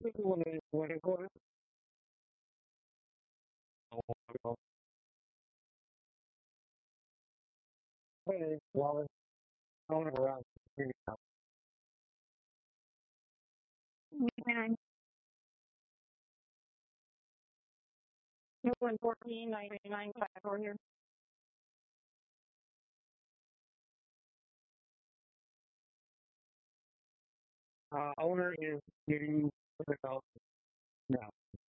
When it goes, well, I want to go out. And 114.99 4 here. Owner is getting the out now.